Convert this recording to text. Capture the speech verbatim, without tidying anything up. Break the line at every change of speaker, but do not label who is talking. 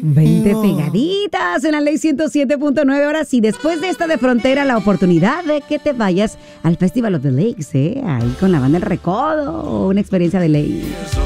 veinte pegaditas en la Ley ciento siete punto nueve. Ahora sí, después de esta de Frontera, la oportunidad de que te vayas al Festival of the Lakes, ¿eh? Ahí con la banda El Recodo, una experiencia de ley.